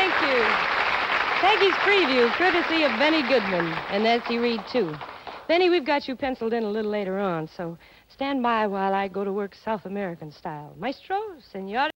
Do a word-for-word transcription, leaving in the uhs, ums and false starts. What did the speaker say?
Thank you. Peggy's Preview, courtesy of Benny Goodman and Nancy Reed, too. Benny, we've got you penciled in a little later on, so stand by while I go to work South American style. Maestro, senor.